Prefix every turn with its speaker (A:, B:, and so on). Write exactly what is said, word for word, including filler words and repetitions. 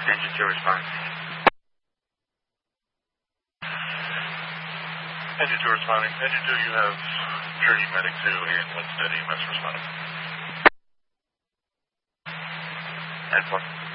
A: Engine two responding.
B: Engine two responding. Engine two, you have Trinity Medic two and Winston E M S responding.
A: ten four.